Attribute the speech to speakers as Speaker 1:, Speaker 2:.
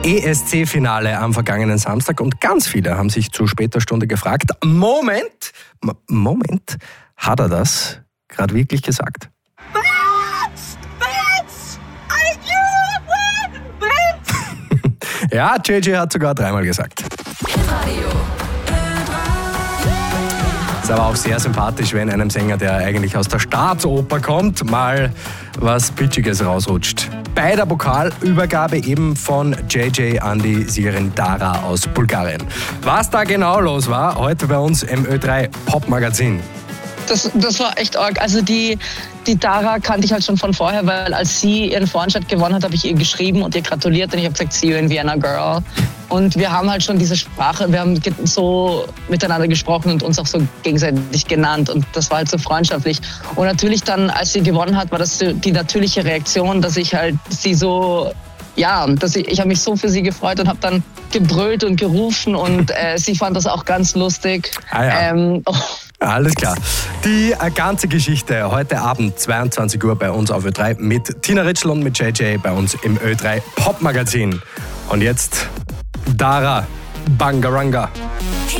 Speaker 1: ESC-Finale am vergangenen Samstag und ganz viele haben sich zu später Stunde gefragt, Moment, hat er das gerade wirklich gesagt? Ja, JJ hat sogar 3-mal gesagt. Ist aber auch sehr sympathisch, wenn einem Sänger, der eigentlich aus der Staatsoper kommt, mal was Pitchiges rausrutscht. Bei der Pokalübergabe eben von JJ an die Siegerin Dara aus Bulgarien. Was da genau los war, heute bei uns im Ö3 Pop-Magazin.
Speaker 2: Das war echt arg. Also die Dara kannte ich halt schon von vorher, weil als sie ihren Vorentscheid gewonnen hat, habe ich ihr geschrieben und ihr gratuliert und ich habe gesagt, see you in Vienna, girl. Und wir haben halt schon diese Sprache, wir haben so miteinander gesprochen und uns auch so gegenseitig genannt und das war halt so freundschaftlich. Und natürlich dann, als sie gewonnen hat, war das die natürliche Reaktion, dass ich halt sie so, ja, ich habe mich so für sie gefreut und habe dann gebrüllt und gerufen und sie fand das auch ganz lustig.
Speaker 1: Alles klar. Die ganze Geschichte heute Abend 22 Uhr bei uns auf Ö3 mit Tina Ritschl und mit JJ bei uns im Ö3 Pop Magazin. Und jetzt Dara Bangaranga.